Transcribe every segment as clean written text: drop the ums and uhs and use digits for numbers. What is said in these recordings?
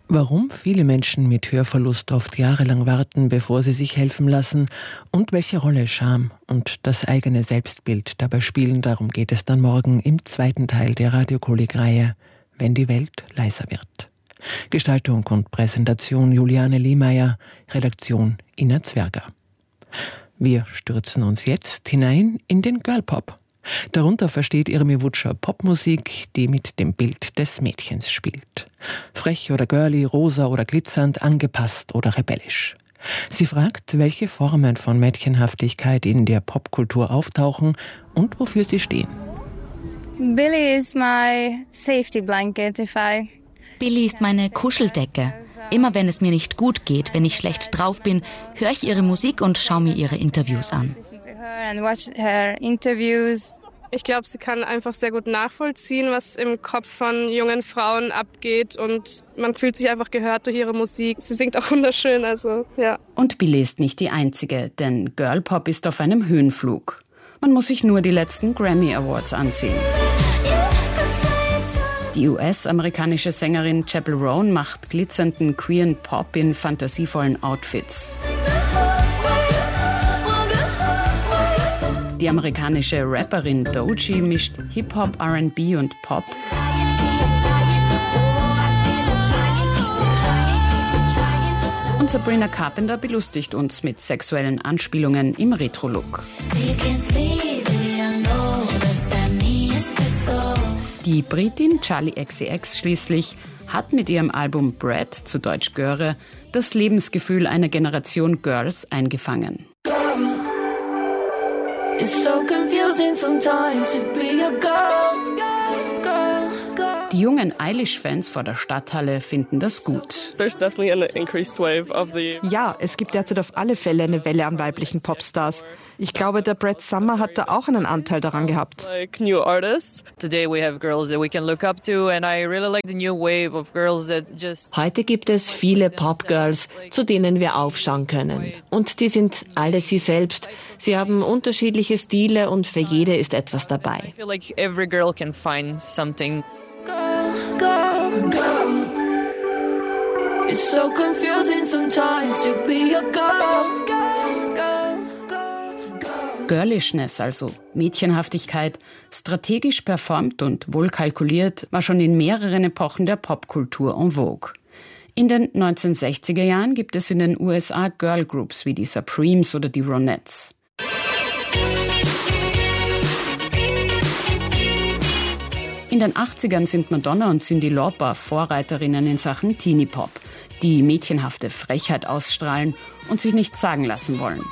Warum viele Menschen mit Hörverlust oft jahrelang warten, bevor sie sich helfen lassen und welche Rolle Scham und das eigene Selbstbild dabei spielen, darum geht es dann morgen im zweiten Teil der Radiokolleg-Reihe Wenn die Welt leiser wird. Gestaltung und Präsentation Juliane Lehmeier, Redaktion Ina Zwerger. Wir stürzen uns jetzt hinein in den Girlpop. Darunter versteht Irmi Wutscher Popmusik, die mit dem Bild des Mädchens spielt. Frech oder girly, rosa oder glitzernd, angepasst oder rebellisch. Sie fragt, welche Formen von Mädchenhaftigkeit in der Popkultur auftauchen und wofür sie stehen. Billie is my safety blanket Billie ist meine Kuscheldecke. Immer wenn es mir nicht gut geht, wenn ich schlecht drauf bin, höre ich ihre Musik und schaue mir ihre Interviews an. Ich glaube, sie kann einfach sehr gut nachvollziehen, was im Kopf von jungen Frauen abgeht, und man fühlt sich einfach gehört durch ihre Musik. Sie singt auch wunderschön, also ja. Und Billie ist nicht die einzige, denn Girlpop ist auf einem Höhenflug. Man muss sich nur die letzten Grammy Awards ansehen. Die US-amerikanische Sängerin Chappell Roan macht glitzernden queeren Pop in fantasievollen Outfits. Die amerikanische Rapperin Doechii mischt Hip-Hop, R&B und Pop. Und Sabrina Carpenter belustigt uns mit sexuellen Anspielungen im Retro-Look. Die Britin Charli XCX schließlich hat mit ihrem Album Brat, zu Deutsch Göre, das Lebensgefühl einer Generation Girls eingefangen. Die jungen Eilish-Fans vor der Stadthalle finden das gut. Ja, es gibt derzeit auf alle Fälle eine Welle an weiblichen Popstars. Ich glaube, der Brad Summer hat da auch einen Anteil daran gehabt. Heute gibt es viele Popgirls, zu denen wir aufschauen können. Und die sind alle sie selbst. Sie haben unterschiedliche Stile und für jede ist etwas dabei. It's so confusing sometimes to be a girl. Girlishness, also Mädchenhaftigkeit, strategisch performt und wohl kalkuliert, war schon in mehreren Epochen der Popkultur en vogue. In den 1960er Jahren gibt es in den USA Girlgroups wie die Supremes oder die Ronettes. In den 80ern sind Madonna und Cyndi Lauper Vorreiterinnen in Sachen Teenie-Pop, die mädchenhafte Frechheit ausstrahlen und sich nichts sagen lassen wollen.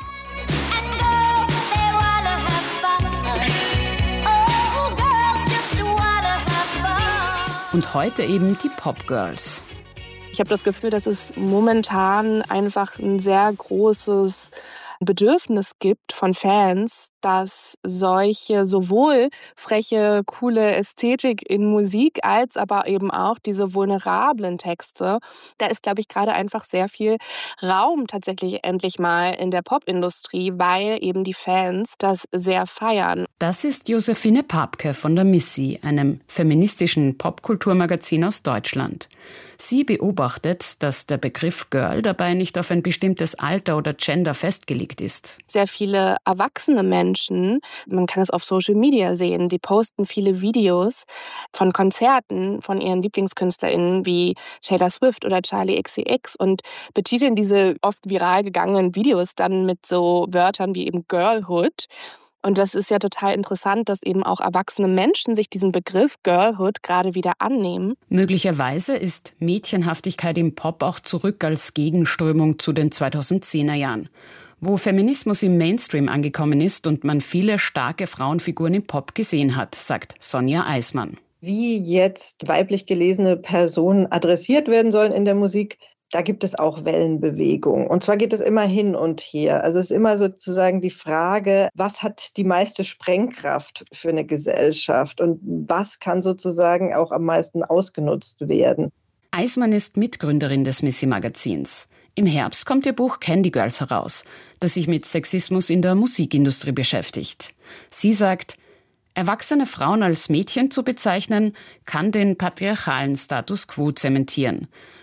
Und heute eben die Popgirls. Ich habe das Gefühl, dass es momentan einfach ein sehr großes Bedürfnis gibt von Fans, dass solche sowohl freche, coole Ästhetik in Musik als aber eben auch diese vulnerablen Texte. Da ist, glaube ich, gerade einfach sehr viel Raum tatsächlich endlich mal in der Popindustrie, weil eben die Fans das sehr feiern. Das ist Josephine Papke von der Missy, einem feministischen Popkulturmagazin aus Deutschland. Sie beobachtet, dass der Begriff Girl dabei nicht auf ein bestimmtes Alter oder Gender festgelegt ist. Sehr viele erwachsene Menschen, man kann es auf Social Media sehen, die posten viele Videos von Konzerten von ihren LieblingskünstlerInnen wie Taylor Swift oder Charli XCX und betiteln diese oft viral gegangenen Videos dann mit so Wörtern wie eben Girlhood. Und das ist ja total interessant, dass eben auch erwachsene Menschen sich diesen Begriff Girlhood gerade wieder annehmen. Möglicherweise ist Mädchenhaftigkeit im Pop auch zurück als Gegenströmung zu den 2010er Jahren, wo Feminismus im Mainstream angekommen ist und man viele starke Frauenfiguren im Pop gesehen hat, sagt Sonja Eismann. Wie jetzt weiblich gelesene Personen adressiert werden sollen in der Musik, da gibt es auch Wellenbewegung. Und zwar geht es immer hin und her. Also es ist immer sozusagen die Frage, was hat die meiste Sprengkraft für eine Gesellschaft und was kann sozusagen auch am meisten ausgenutzt werden. Eismann ist Mitgründerin des Missy-Magazins. Im Herbst kommt ihr Buch Candy Girls heraus, das sich mit Sexismus in der Musikindustrie beschäftigt. Sie sagt, erwachsene Frauen als Mädchen zu bezeichnen, kann den patriarchalen Status quo zementieren.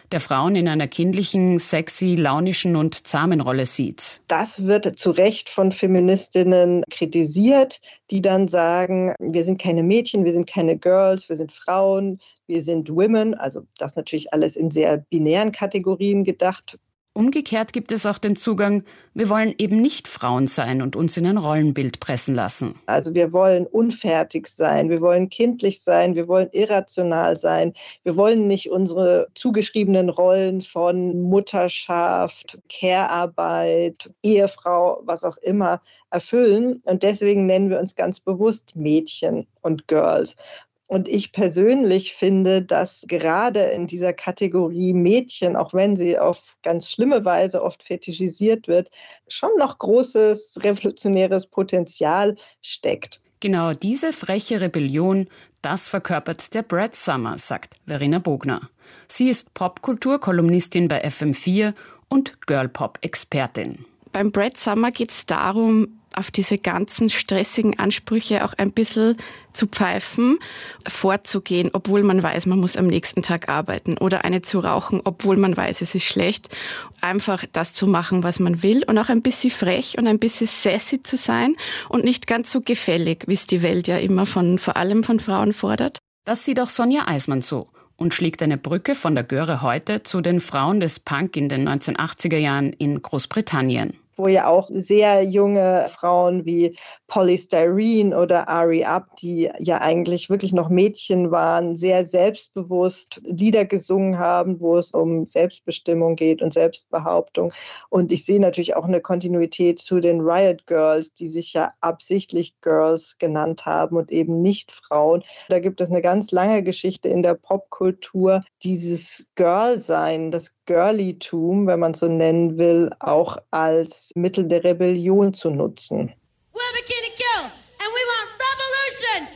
der Frauen in einer kindlichen, sexy, launischen und zahmen Rolle sieht. Das wird zu Recht von Feministinnen kritisiert, die dann sagen, wir sind keine Mädchen, wir sind keine Girls, wir sind Frauen, wir sind Women. Also das natürlich alles in sehr binären Kategorien gedacht. Umgekehrt gibt es auch den Zugang, wir wollen eben nicht Frauen sein und uns in ein Rollenbild pressen lassen. Also wir wollen unfertig sein, wir wollen kindlich sein, wir wollen irrational sein. Wir wollen nicht unsere zugeschriebenen Rollen von Mutterschaft, Care-Arbeit, Ehefrau, was auch immer erfüllen. Und deswegen nennen wir uns ganz bewusst Mädchen und Girls. Und ich persönlich finde, dass gerade in dieser Kategorie Mädchen, auch wenn sie auf ganz schlimme Weise oft fetischisiert wird, schon noch großes revolutionäres Potenzial steckt. Genau diese freche Rebellion, das verkörpert der Brad Summer, sagt Verena Bogner. Sie ist Popkultur-Kolumnistin bei FM4 und Girlpop-Expertin. Beim Brad Summer geht es darum, auf diese ganzen stressigen Ansprüche auch ein bisschen zu pfeifen, vorzugehen, obwohl man weiß, man muss am nächsten Tag arbeiten, oder eine zu rauchen, obwohl man weiß, es ist schlecht. Einfach das zu machen, was man will, und auch ein bisschen frech und ein bisschen sassy zu sein und nicht ganz so gefällig, wie es die Welt ja immer vor allem von Frauen fordert. Das sieht auch Sonja Eismann so und schlägt eine Brücke von der Göre heute zu den Frauen des Punk in den 1980er Jahren in Großbritannien. Wo ja auch sehr junge Frauen wie Polly Styrene oder Ari Up, die ja eigentlich wirklich noch Mädchen waren, sehr selbstbewusst Lieder gesungen haben, wo es um Selbstbestimmung geht und Selbstbehauptung. Und ich sehe natürlich auch eine Kontinuität zu den Riot Girls, die sich ja absichtlich Girls genannt haben und eben nicht Frauen. Da gibt es eine ganz lange Geschichte in der Popkultur, dieses Girl-Sein, das Girlytum, wenn man es so nennen will, auch als Mittel der Rebellion zu nutzen. We're Bikini Kill and we want revolution!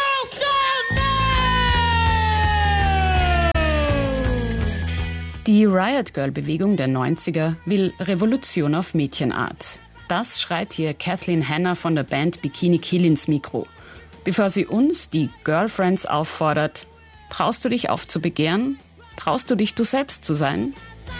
Girls don't know! Die Riot Girl-Bewegung der 90er will Revolution auf Mädchenart. Das schreit hier Kathleen Hanna von der Band Bikini Kill ins Mikro. Bevor sie uns, die Girlfriends, auffordert: Traust du dich aufzubegehren? Traust du dich, du selbst zu sein?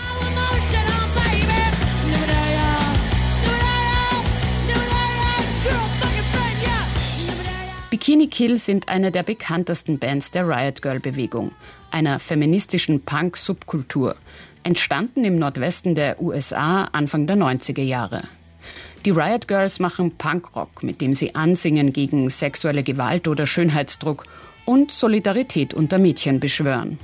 Bikini Kill sind eine der bekanntesten Bands der Riot Girl-Bewegung, einer feministischen Punk-Subkultur, entstanden im Nordwesten der USA Anfang der 90er Jahre. Die Riot Girls machen Punkrock, mit dem sie ansingen gegen sexuelle Gewalt oder Schönheitsdruck und Solidarität unter Mädchen beschwören.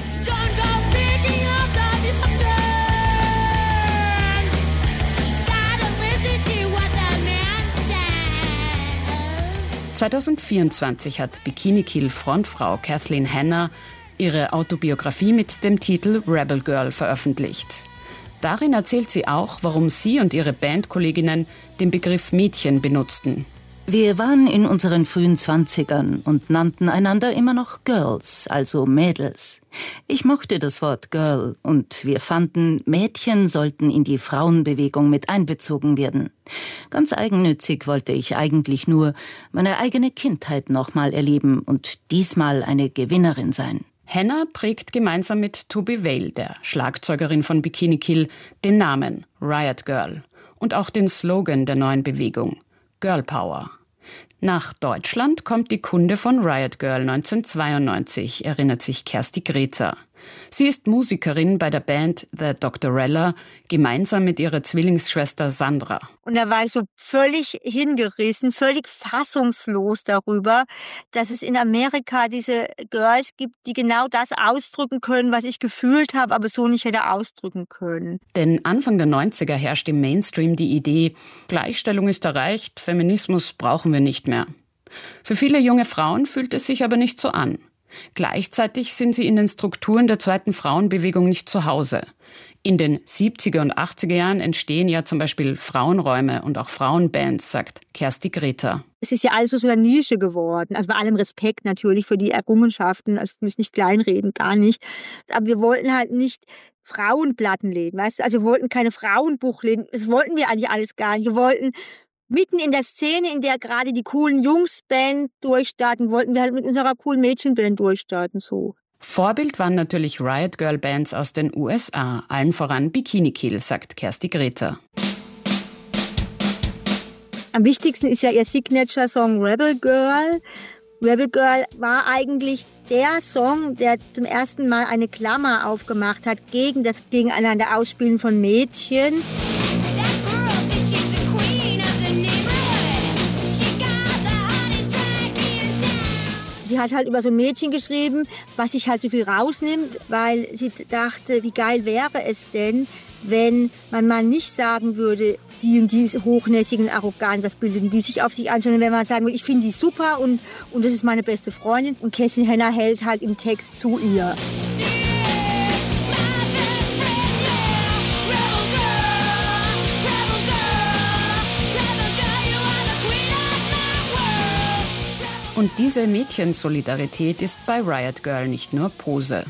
2024 hat Bikini Kill Frontfrau Kathleen Hanna ihre Autobiografie mit dem Titel Rebel Girl veröffentlicht. Darin erzählt sie auch, warum sie und ihre Bandkolleginnen den Begriff Mädchen benutzten. Wir waren in unseren frühen 20ern und nannten einander immer noch Girls, also Mädels. Ich mochte das Wort Girl und wir fanden, Mädchen sollten in die Frauenbewegung mit einbezogen werden. Ganz eigennützig wollte ich eigentlich nur meine eigene Kindheit nochmal erleben und diesmal eine Gewinnerin sein. Hanna prägt gemeinsam mit Toby Vale, der Schlagzeugerin von Bikini Kill, den Namen Riot Girl und auch den Slogan der neuen Bewegung: Girl Power. Nach Deutschland kommt die Kunde von Riot Girl 1992, erinnert sich Kersti Greta. Sie ist Musikerin bei der Band The Doctorella, gemeinsam mit ihrer Zwillingsschwester Sandra. Und da war ich so völlig hingerissen, völlig fassungslos darüber, dass es in Amerika diese Girls gibt, die genau das ausdrücken können, was ich gefühlt habe, aber so nicht hätte ausdrücken können. Denn Anfang der 90er herrscht im Mainstream die Idee, Gleichstellung ist erreicht, Feminismus brauchen wir nicht mehr. Für viele junge Frauen fühlt es sich aber nicht so an. Gleichzeitig sind sie in den Strukturen der zweiten Frauenbewegung nicht zu Hause. In den 70er und 80er Jahren entstehen ja zum Beispiel Frauenräume und auch Frauenbands, sagt Kersti Greta. Es ist ja alles so eine Nische geworden. Also bei allem Respekt natürlich für die Errungenschaften. Also wir müssen nicht kleinreden, gar nicht. Aber wir wollten halt nicht Frauenplattenläden, weißt du? Also wir wollten keine Frauenbuchläden. Das wollten wir eigentlich alles gar nicht. Wir wollten mitten in der Szene, in der gerade die coolen Jungs-Band durchstarten, wollten wir halt mit unserer coolen Mädchenband durchstarten, so. Vorbild waren natürlich Riot Girl Bands aus den USA, allen voran Bikini Kill, sagt Kersti Greta. Am wichtigsten ist ja ihr Signature-Song Rebel Girl. Rebel Girl war eigentlich der Song, der zum ersten Mal eine Klammer aufgemacht hat gegen das gegeneinander Ausspielen von Mädchen. Sie hat halt über so ein Mädchen geschrieben, was sich halt so viel rausnimmt, weil sie dachte, wie geil wäre es denn, wenn man mal nicht sagen würde, die und die ist hochnäsig und arrogant, was bilden die sich auf sich an, sondern wenn man sagen würde, ich finde die super und das ist meine beste Freundin. Und Kathleen Hanna hält halt im Text zu ihr. Und diese Mädchensolidarität ist bei Riot Girl nicht nur Pose.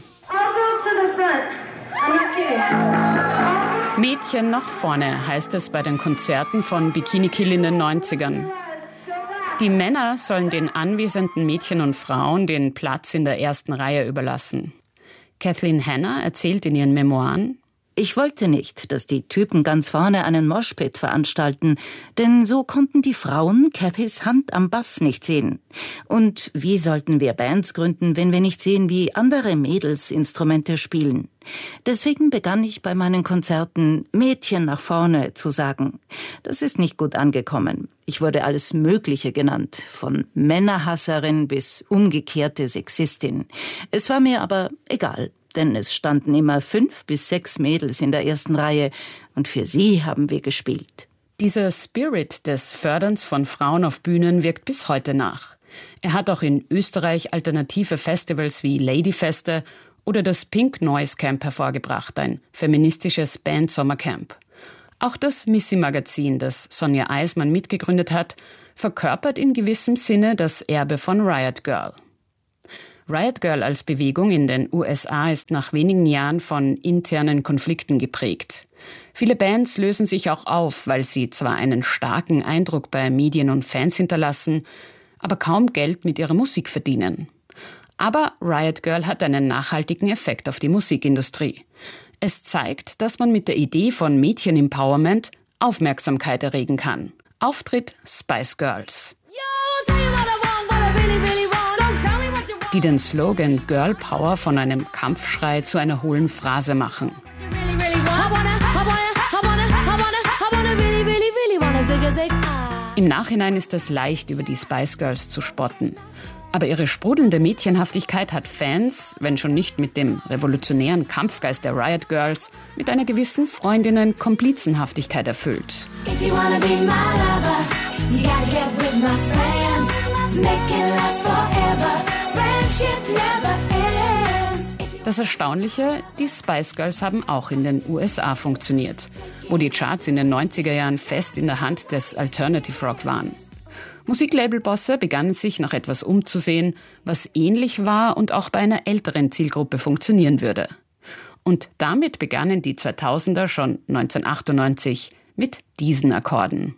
Mädchen nach vorne heißt es bei den Konzerten von Bikini Kill in den 90ern. Die Männer sollen den anwesenden Mädchen und Frauen den Platz in der ersten Reihe überlassen. Kathleen Hanna erzählt in ihren Memoiren: Ich wollte nicht, dass die Typen ganz vorne einen Moshpit veranstalten, denn so konnten die Frauen Cathys Hand am Bass nicht sehen. Und wie sollten wir Bands gründen, wenn wir nicht sehen, wie andere Mädels Instrumente spielen? Deswegen begann ich bei meinen Konzerten Mädchen nach vorne zu sagen. Das ist nicht gut angekommen. Ich wurde alles Mögliche genannt, von Männerhasserin bis umgekehrte Sexistin. Es war mir aber egal. Denn es standen immer 5 bis 6 Mädels in der ersten Reihe und für sie haben wir gespielt. Dieser Spirit des Förderns von Frauen auf Bühnen wirkt bis heute nach. Er hat auch in Österreich alternative Festivals wie Ladyfeste oder das Pink Noise Camp hervorgebracht, ein feministisches Band-Sommercamp. Auch das Missy-Magazin, das Sonja Eismann mitgegründet hat, verkörpert in gewissem Sinne das Erbe von Riot Girl. Riot Girl als Bewegung in den USA ist nach wenigen Jahren von internen Konflikten geprägt. Viele Bands lösen sich auch auf, weil sie zwar einen starken Eindruck bei Medien und Fans hinterlassen, aber kaum Geld mit ihrer Musik verdienen. Aber Riot Girl hat einen nachhaltigen Effekt auf die Musikindustrie. Es zeigt, dass man mit der Idee von Mädchen-Empowerment Aufmerksamkeit erregen kann. Auftritt Spice Girls, die den Slogan Girl Power von einem Kampfschrei zu einer hohlen Phrase machen. Im Nachhinein ist es leicht, über die Spice Girls zu spotten. Aber ihre sprudelnde Mädchenhaftigkeit hat Fans, wenn schon nicht mit dem revolutionären Kampfgeist der Riot Girls, mit einer gewissen Freundinnen-Komplizenhaftigkeit erfüllt. Das Erstaunliche, die Spice Girls haben auch in den USA funktioniert, wo die Charts in den 90er Jahren fest in der Hand des Alternative Rock waren. Musiklabelbosse begannen sich nach etwas umzusehen, was ähnlich war und auch bei einer älteren Zielgruppe funktionieren würde. Und damit begannen die 2000er schon 1998 mit diesen Akkorden.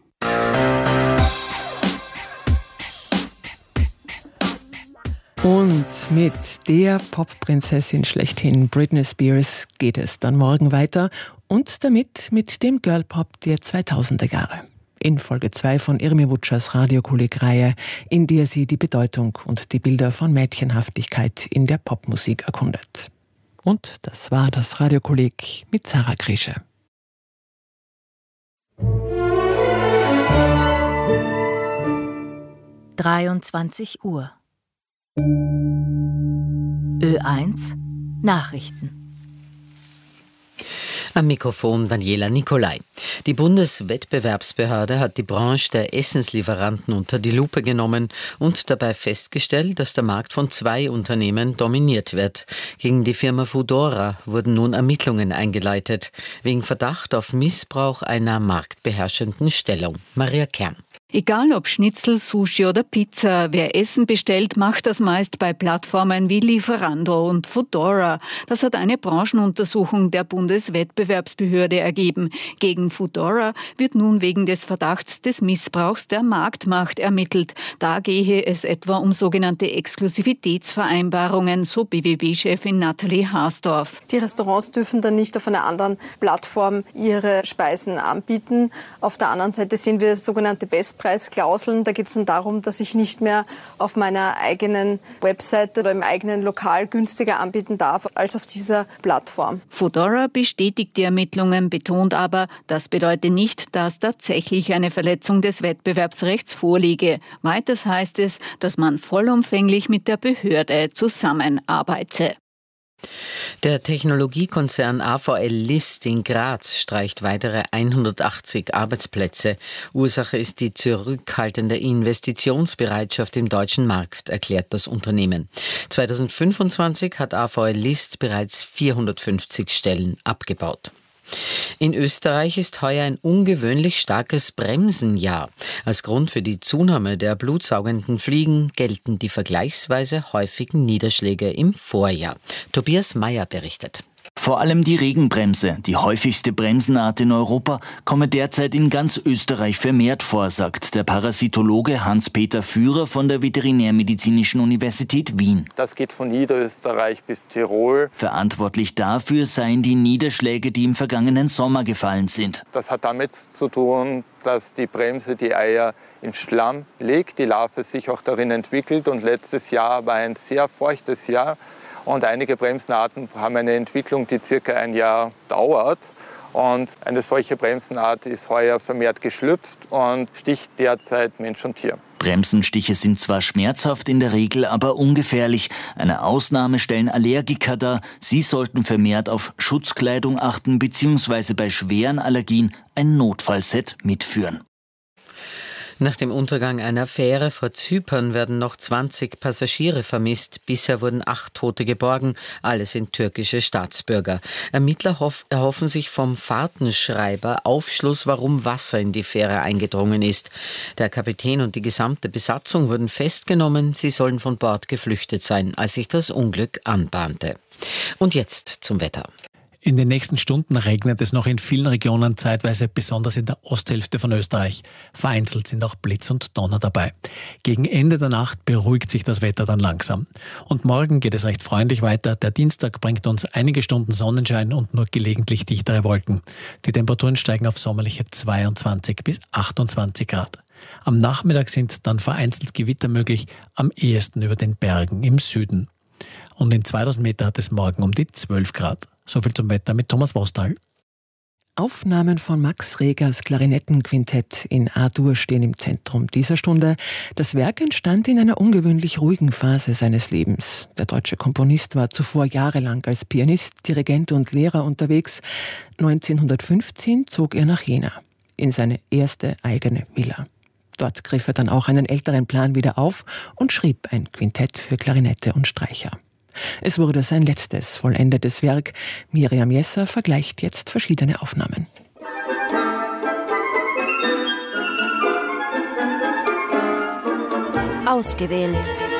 Und mit der Popprinzessin schlechthin Britney Spears geht es dann morgen weiter und damit mit dem Girlpop der 2000er Jahre. In Folge 2 von Irmi Wutschers Radiokolleg-Reihe, in der sie die Bedeutung und die Bilder von Mädchenhaftigkeit in der Popmusik erkundet. Und das war das Radiokolleg mit Sarah Krische. Uhr. Ö1 Nachrichten. Am Mikrofon Daniela Nicolai. Die Bundeswettbewerbsbehörde hat die Branche der Essenslieferanten unter die Lupe genommen und dabei festgestellt, dass der Markt von 2 Unternehmen dominiert wird. Gegen die Firma Foodora wurden nun Ermittlungen eingeleitet, wegen Verdacht auf Missbrauch einer marktbeherrschenden Stellung. Maria Kern. Egal ob Schnitzel, Sushi oder Pizza, wer Essen bestellt, macht das meist bei Plattformen wie Lieferando und Foodora. Das hat eine Branchenuntersuchung der Bundeswettbewerbsbehörde ergeben. Gegen Foodora wird nun wegen des Verdachts des Missbrauchs der Marktmacht ermittelt. Da gehe es etwa um sogenannte Exklusivitätsvereinbarungen, so BWB-Chefin Nathalie Haasdorf. Die Restaurants dürfen dann nicht auf einer anderen Plattform ihre Speisen anbieten. Auf der anderen Seite sehen wir sogenannte Bestpreisklauseln. Da geht es dann darum, dass ich nicht mehr auf meiner eigenen Webseite oder im eigenen Lokal günstiger anbieten darf als auf dieser Plattform. Foodora bestätigt die Ermittlungen, betont aber, das bedeutet nicht, dass tatsächlich eine Verletzung des Wettbewerbsrechts vorliege. Weiters heißt es, dass man vollumfänglich mit der Behörde zusammenarbeite. Der Technologiekonzern AVL List in Graz streicht weitere 180 Arbeitsplätze. Ursache ist die zurückhaltende Investitionsbereitschaft im deutschen Markt, erklärt das Unternehmen. 2025 hat AVL List bereits 450 Stellen abgebaut. In Österreich ist heuer ein ungewöhnlich starkes Bremsenjahr. Als Grund für die Zunahme der blutsaugenden Fliegen gelten die vergleichsweise häufigen Niederschläge im Vorjahr. Tobias Meyer berichtet. Vor allem die Regenbremse, die häufigste Bremsenart in Europa, komme derzeit in ganz Österreich vermehrt vor, sagt der Parasitologe Hans-Peter Führer von der Veterinärmedizinischen Universität Wien. Das geht von Niederösterreich bis Tirol. Verantwortlich dafür seien die Niederschläge, die im vergangenen Sommer gefallen sind. Das hat damit zu tun, dass die Bremse die Eier in Schlamm legt, die Larve sich auch darin entwickelt. Und letztes Jahr war ein sehr feuchtes Jahr. Und einige Bremsenarten haben eine Entwicklung, die circa ein Jahr dauert. Und eine solche Bremsenart ist heuer vermehrt geschlüpft und sticht derzeit Mensch und Tier. Bremsenstiche sind zwar schmerzhaft, in der Regel aber ungefährlich. Eine Ausnahme stellen Allergiker dar. Sie sollten vermehrt auf Schutzkleidung achten bzw. bei schweren Allergien ein Notfallset mitführen. Nach dem Untergang einer Fähre vor Zypern werden noch 20 Passagiere vermisst. Bisher wurden 8 Tote geborgen. Alle sind türkische Staatsbürger. Ermittler erhoffen sich vom Fahrtenschreiber Aufschluss, warum Wasser in die Fähre eingedrungen ist. Der Kapitän und die gesamte Besatzung wurden festgenommen. Sie sollen von Bord geflüchtet sein, als sich das Unglück anbahnte. Und jetzt zum Wetter. In den nächsten Stunden regnet es noch in vielen Regionen, zeitweise besonders in der Osthälfte von Österreich. Vereinzelt sind auch Blitz und Donner dabei. Gegen Ende der Nacht beruhigt sich das Wetter dann langsam. Und morgen geht es recht freundlich weiter. Der Dienstag bringt uns einige Stunden Sonnenschein und nur gelegentlich dichtere Wolken. Die Temperaturen steigen auf sommerliche 22 bis 28 Grad. Am Nachmittag sind dann vereinzelt Gewitter möglich, am ehesten über den Bergen im Süden. Und in 2000 Meter hat es morgen um die 12 Grad. Soviel zum Wetter mit Thomas Vostal. Aufnahmen von Max Regers Klarinettenquintett in A-Dur stehen im Zentrum dieser Stunde. Das Werk entstand in einer ungewöhnlich ruhigen Phase seines Lebens. Der deutsche Komponist war zuvor jahrelang als Pianist, Dirigent und Lehrer unterwegs. 1915 zog er nach Jena, in seine erste eigene Villa. Dort griff er dann auch einen älteren Plan wieder auf und schrieb ein Quintett für Klarinette und Streicher. Es wurde sein letztes vollendetes Werk. Miriam Jesser vergleicht jetzt verschiedene Aufnahmen. Ausgewählt.